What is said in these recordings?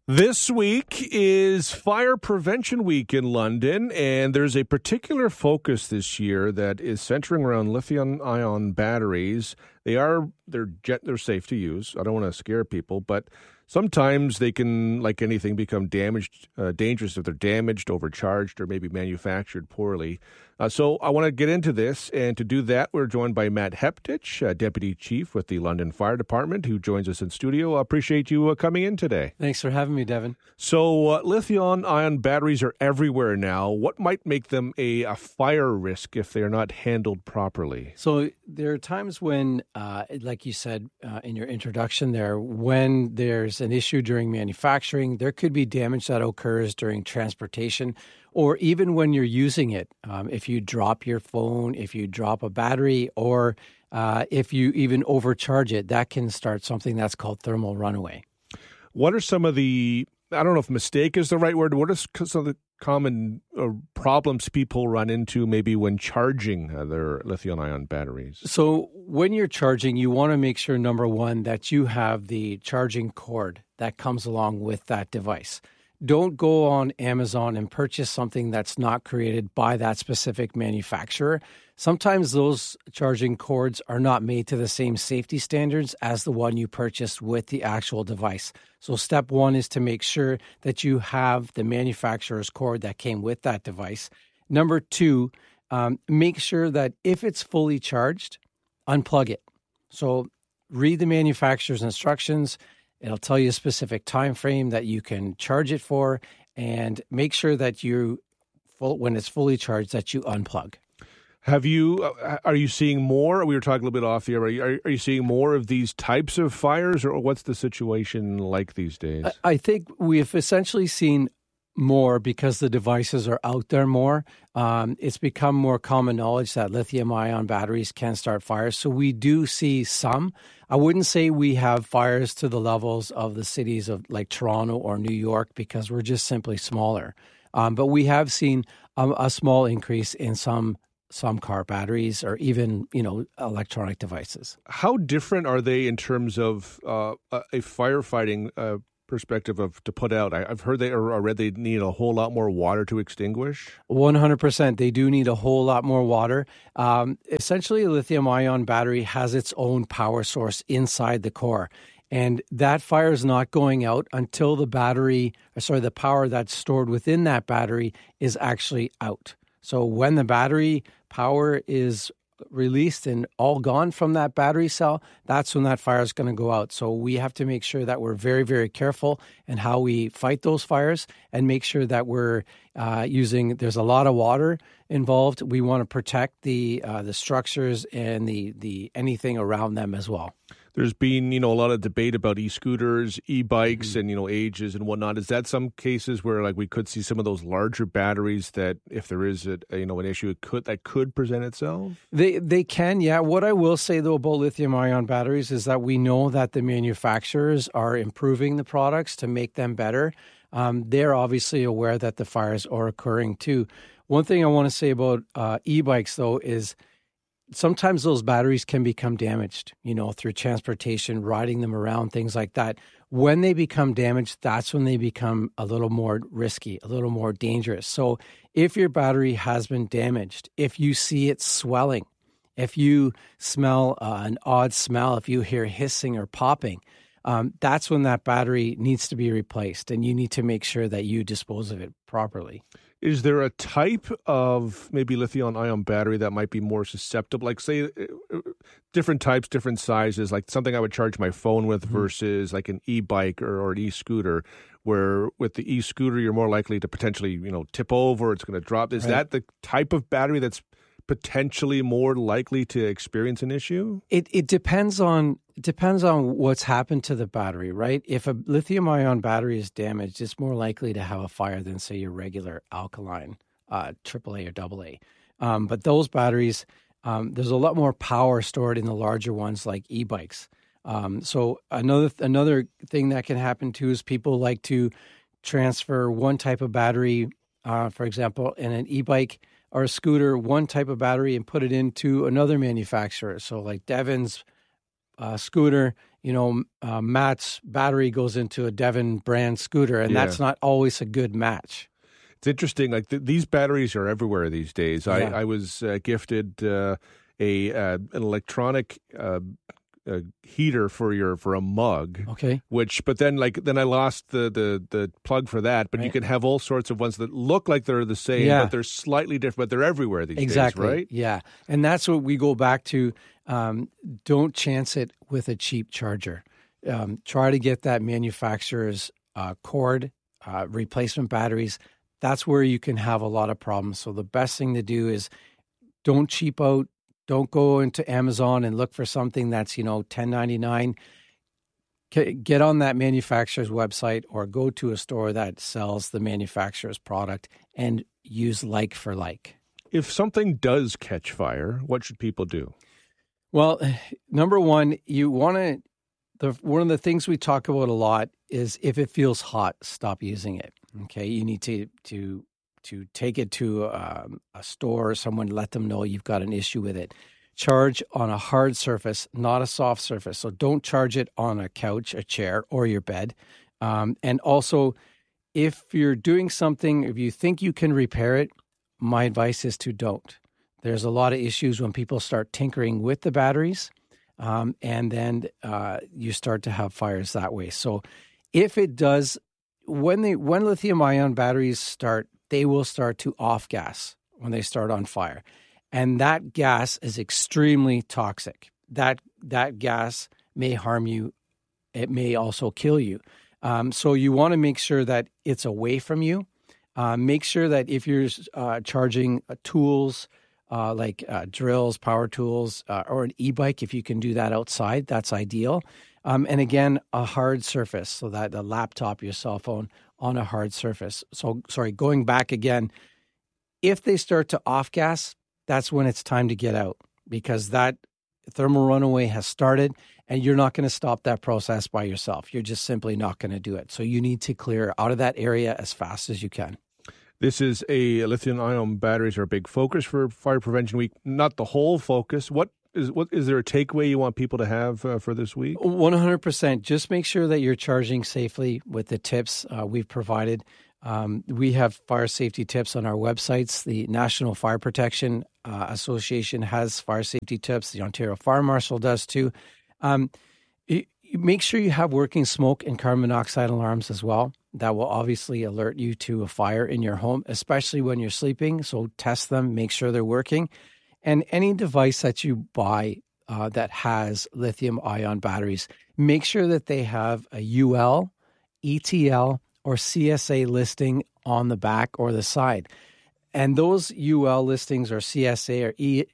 This week is Fire Prevention Week in London, and there's a particular focus this year that is centering around lithium-ion batteries. They're safe to use. I don't want to scare people, but sometimes they can, like anything, become dangerous if they're damaged, overcharged, or maybe manufactured poorly. So I want to get into this, and to do that, we're joined by Matt Heptich, Deputy Chief with the London Fire Department, who joins us in studio. I appreciate you coming in today. Thanks for having me, Devin. So lithium-ion batteries are everywhere now. What might make them a fire risk if they're not handled properly? So there are times when, like you said in your introduction there, when there's an issue during manufacturing, there could be damage that occurs during transportation, or even when you're using it. If you drop your phone, if you drop a battery, or if you even overcharge it, that can start something that's called thermal runaway. What are some of the, I don't know if mistake is the right word, what are some of the common problems people run into maybe when charging their lithium-ion batteries? So when you're charging, you want to make sure, number one, that you have the charging cord that comes along with that device. Don't go on Amazon and purchase something that's not created by that specific manufacturer. Sometimes those charging cords are not made to the same safety standards as the one you purchased with the actual device. So step one is to make sure that you have the manufacturer's cord that came with that device. Number two, make sure that if it's fully charged, unplug it. So read the manufacturer's instructions. It'll tell you a specific time frame that you can charge it for, and make sure that when it's fully charged, that you unplug. Are you seeing more? We were talking a little bit off the air. Are you seeing more of these types of fires, or what's the situation like these days? I think we've essentially seen more because the devices are out there more. It's become more common knowledge that lithium-ion batteries can start fires. So we do see some. I wouldn't say we have fires to the levels of the cities of like Toronto or New York because we're just simply smaller. But we have seen a small increase in some car batteries or even, electronic devices. How different are they in terms of a firefighting perspective to put out? I've heard I read they need a whole lot more water to extinguish. 100%. They do need a whole lot more water. Essentially, a lithium-ion battery has its own power source inside the core. And that fire is not going out until the power that's stored within that battery is actually out. So when the battery power is released and all gone from that battery cell, that's when that fire is going to go out. So we have to make sure that we're very, very careful in how we fight those fires and make sure that we're there's a lot of water involved. We want to protect the structures and the anything around them as well. There's been, a lot of debate about e-scooters, e-bikes, and, ages and whatnot. Is that some cases where, we could see some of those larger batteries that, if there is, an issue, that could present itself? They can, yeah. What I will say, though, about lithium-ion batteries is that we know that the manufacturers are improving the products to make them better. They're obviously aware that the fires are occurring, too. One thing I want to say about e-bikes, though, is sometimes those batteries can become damaged, through transportation, riding them around, things like that. When they become damaged, that's when they become a little more risky, a little more dangerous. So if your battery has been damaged, if you see it swelling, if you smell an odd smell, if you hear hissing or popping, that's when that battery needs to be replaced, and you need to make sure that you dispose of it properly. Is there a type of maybe lithium-ion battery that might be more susceptible? Like, say, different types, different sizes, like something I would charge my phone with versus like an e-bike or an e-scooter, where with the e-scooter, you're more likely to potentially, tip over, it's going to drop. Is that the type of battery that's potentially more likely to experience an issue? It depends on what's happened to the battery, right? If a lithium-ion battery is damaged, it's more likely to have a fire than, say, your regular alkaline AAA or AA. But those batteries, there's a lot more power stored in the larger ones like e-bikes. So another thing that can happen too is people like to transfer one type of battery, for example, in an e-bike or a scooter, one type of battery and put it into another manufacturer. So like Devon's scooter Matt's battery goes into a Devon brand scooter, and that's not always a good match. It's interesting. Like these batteries are everywhere these days. Yeah. I was gifted an electronic heater for a mug. Okay. But then I lost the plug for that. But you can have all sorts of ones that look like they're the same, but they're slightly different. But they're everywhere these days, right? Yeah, and that's what we go back to. Don't chance it with a cheap charger. Try to get that manufacturer's cord, replacement batteries. That's where you can have a lot of problems. So the best thing to do is don't cheap out. Don't go into Amazon and look for something that's, $10.99. Get on that manufacturer's website or go to a store that sells the manufacturer's product and use like for like. If something does catch fire, what should people do? Well, number one, you want to, one of the things we talk about a lot is if it feels hot, stop using it. Okay. You need to take it to a store or someone, let them know you've got an issue with it. Charge on a hard surface, not a soft surface. So don't charge it on a couch, a chair, or your bed. And also, if you're doing something, if you think you can repair it, my advice is to don't. There's a lot of issues when people start tinkering with the batteries, and then you start to have fires that way. So if it does, when lithium-ion batteries start, they will start to off-gas when they start on fire. And that gas is extremely toxic. That gas may harm you. It may also kill you. So you want to make sure that it's away from you. Make sure that if you're charging tools like drills, power tools, or an e-bike, if you can do that outside, that's ideal. And again, a hard surface, so that the laptop, your cell phone, on a hard surface. So, going back again, if they start to off-gas, that's when it's time to get out, because that thermal runaway has started and you're not going to stop that process by yourself. You're just simply not going to do it. So you need to clear out of that area as fast as you can. This is lithium-ion batteries are a big focus for Fire Prevention Week. Not the whole focus. What is there a takeaway you want people to have for this week? 100%. Just make sure that you're charging safely with the tips we've provided. We have fire safety tips on our websites. The National Fire Protection Association has fire safety tips. The Ontario Fire Marshal does too. Make sure you have working smoke and carbon monoxide alarms as well. That will obviously alert you to a fire in your home, especially when you're sleeping. So test them, make sure they're working. And any device that you buy that has lithium-ion batteries, make sure that they have a UL, ETL, or CSA listing on the back or the side. And those UL listings or CSA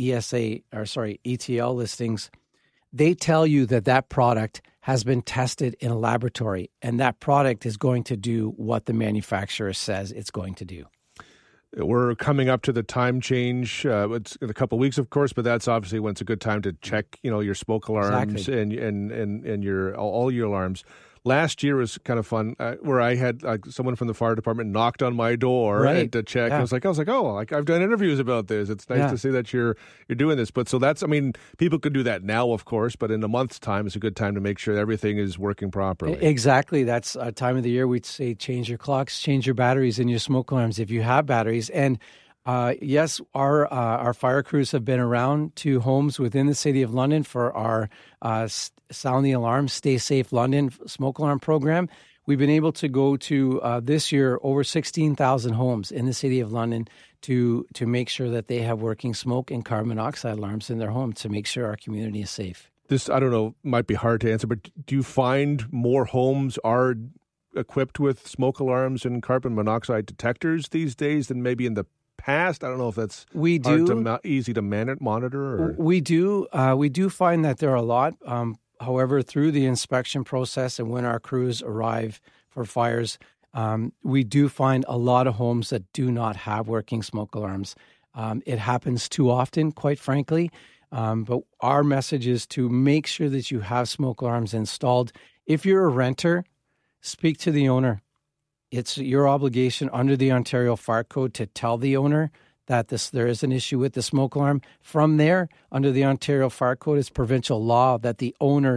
or ETL listings, they tell you that product has been tested in a laboratory, and that product is going to do what the manufacturer says it's going to do. We're coming up to the time change. It's in a couple of weeks, of course, but that's obviously when it's a good time to check, your smoke alarms and your all your alarms. Last year was kind of fun, where I had someone from the fire department knocked on my door to check. Yeah. I was like, I've done interviews about this. It's nice to see that you're doing this. But so people could do that now, of course, but in a month's time, it's a good time to make sure everything is working properly. Exactly. That's a time of the year we'd say change your clocks, change your batteries and your smoke alarms if you have batteries. And yes, our fire crews have been around to homes within the City of London for our Sound the Alarm, Stay Safe London smoke alarm program. We've been able to go to this year over 16,000 homes in the City of London to make sure that they have working smoke and carbon monoxide alarms in their home to make sure our community is safe. This, I don't know, might be hard to answer, but do you find more homes are equipped with smoke alarms and carbon monoxide detectors these days than maybe in the past? I don't know if that's easy to monitor. Or... We do find that there are a lot. However, through the inspection process and when our crews arrive for fires, we do find a lot of homes that do not have working smoke alarms. It happens too often, quite frankly. But our message is to make sure that you have smoke alarms installed. If you're a renter, speak to the owner. It's your obligation under the Ontario Fire Code to tell the owner that there is an issue with the smoke alarm. From there, under the Ontario Fire Code, it's provincial law that the owner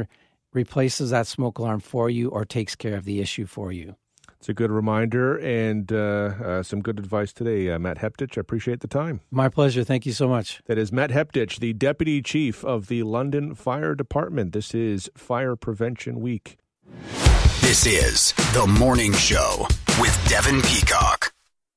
replaces that smoke alarm for you or takes care of the issue for you. It's a good reminder and some good advice today. Matt Heptich, I appreciate the time. My pleasure. Thank you so much. That is Matt Heptich, the Deputy Chief of the London Fire Department. This is Fire Prevention Week. This is The Morning Show with Devin Peacock.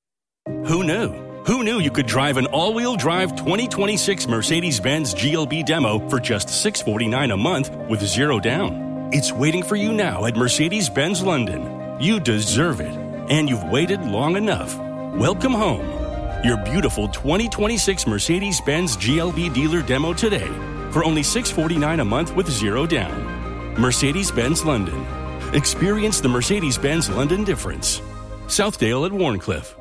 Who knew? Who knew you could drive an all-wheel drive 2026 Mercedes-Benz GLB demo for just $649 a month with zero down? It's waiting for you now at Mercedes-Benz London. You deserve it, and you've waited long enough. Welcome home. Your beautiful 2026 Mercedes-Benz GLB dealer demo today for only $649 a month with zero down. Mercedes-Benz London. Experience the Mercedes-Benz London difference. Southdale at Warncliffe.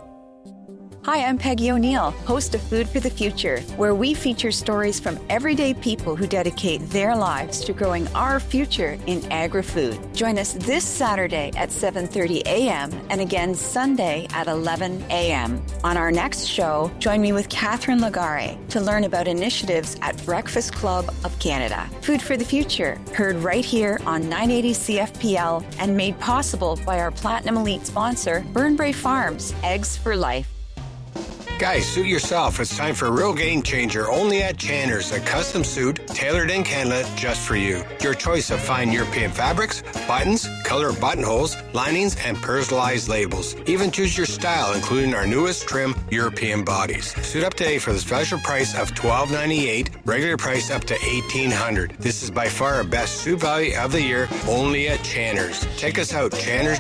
Hi, I'm Peggy O'Neill, host of Food for the Future, where we feature stories from everyday people who dedicate their lives to growing our future in agri-food. Join us this Saturday at 7:30 a.m. and again Sunday at 11 a.m. On our next show, join me with Catherine Lagare to learn about initiatives at Breakfast Club of Canada. Food for the Future, heard right here on 980 CFPL and made possible by our Platinum Elite sponsor, Burnbrae Farms, Eggs for Life. Guys, suit yourself. It's time for a real game changer only at Channer's, a custom suit tailored in Canada just for you. Your choice of fine European fabrics, buttons, color buttonholes, linings, and personalized labels. Even choose your style, including our newest trim European bodies. Suit up today for the special price of $12.98, regular price up to $1,800. This is by far our best suit value of the year only at Channer's. Check us out,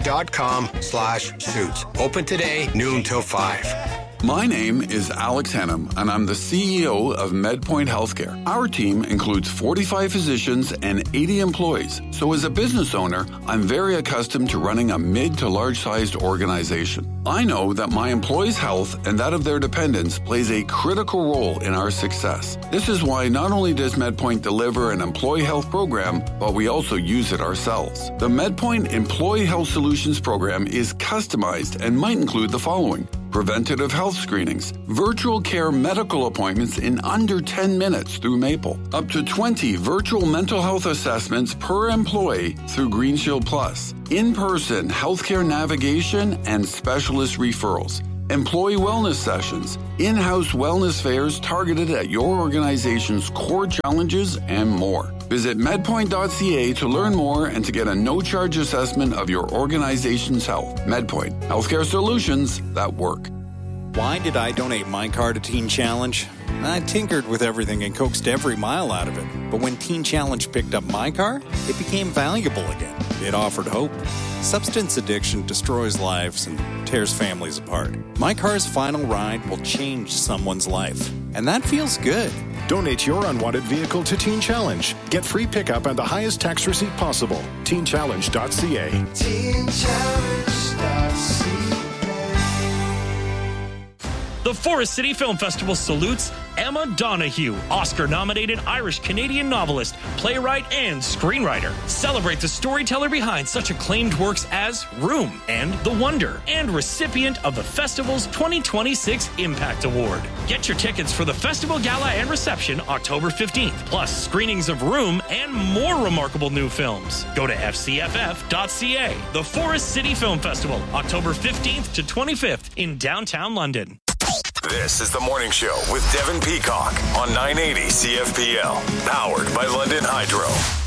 channers.com/suits. Open today, noon till 5. My name is Alex Hennam, and I'm the CEO of MedPoint Healthcare. Our team includes 45 physicians and 80 employees. So as a business owner, I'm very accustomed to running a mid to large-sized organization. I know that my employees' health and that of their dependents plays a critical role in our success. This is why not only does MedPoint deliver an employee health program, but we also use it ourselves. The MedPoint Employee Health Solutions program is customized and might include the following: preventative health screenings, virtual care medical appointments in under 10 minutes through Maple, up to 20 virtual mental health assessments per employee through Green Shield Plus, in-person healthcare navigation and specialist referrals, employee wellness sessions, in-house wellness fairs targeted at your organization's core challenges, and more. Visit medpoint.ca to learn more and to get a no-charge assessment of your organization's health. MedPoint, healthcare solutions that work. Why did I donate my car to Teen Challenge? I tinkered with everything and coaxed every mile out of it. But when Teen Challenge picked up my car, it became valuable again. It offered hope. Substance addiction destroys lives and tears families apart. My car's final ride will change someone's life. And that feels good. Donate your unwanted vehicle to Teen Challenge. Get free pickup and the highest tax receipt possible. TeenChallenge.ca. TeenChallenge.ca. The Forest City Film Festival salutes Emma Donoghue, Oscar-nominated Irish-Canadian novelist, playwright, and screenwriter. Celebrate the storyteller behind such acclaimed works as Room and The Wonder, and recipient of the festival's 2026 Impact Award. Get your tickets for the festival gala and reception October 15th, plus screenings of Room and more remarkable new films. Go to fcff.ca. The Forest City Film Festival, October 15th to 25th in downtown London. This is The Morning Show with Devin Peacock on 980 CFPL, powered by London Hydro.